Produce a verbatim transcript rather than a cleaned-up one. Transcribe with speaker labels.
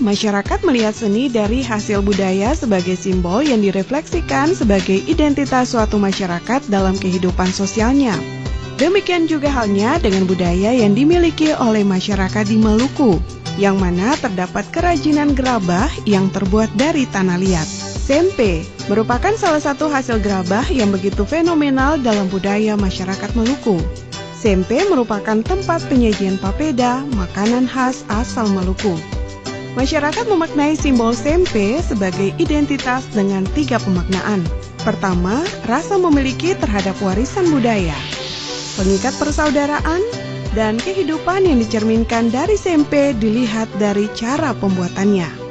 Speaker 1: masyarakat melihat seni dari hasil budaya sebagai simbol yang direfleksikan sebagai identitas suatu masyarakat dalam kehidupan sosialnya. Demikian juga halnya dengan budaya yang dimiliki oleh masyarakat di Maluku, yang mana terdapat kerajinan gerabah yang terbuat dari tanah liat. Sempe merupakan salah satu hasil gerabah yang begitu fenomenal dalam budaya masyarakat Maluku. Sempe merupakan tempat penyajian papeda, makanan khas asal Maluku. Masyarakat memaknai simbol sempe sebagai identitas dengan tiga pemaknaan. Pertama, rasa memiliki terhadap warisan budaya, pengikat persaudaraan, dan kehidupan yang dicerminkan dari sempe dilihat dari cara pembuatannya.